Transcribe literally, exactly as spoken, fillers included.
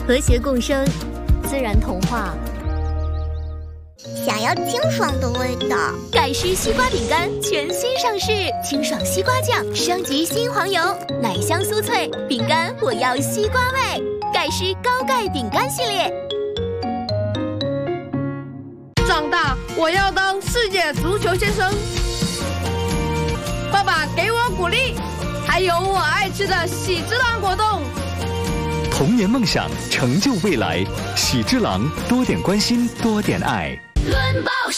和谐共生，自然童话。 想要清爽的味道， 盖诗西瓜饼干全新上市，清爽西瓜酱升级新黄油，奶香酥脆，饼干我要西瓜味。盖诗高钙饼干系列。 长大我要当世界足球先生。爸爸给我鼓励，还有我爱吃的喜之郎果冻。 童年梦想，成就未来。喜之郎，多点关心，多点爱。 轮报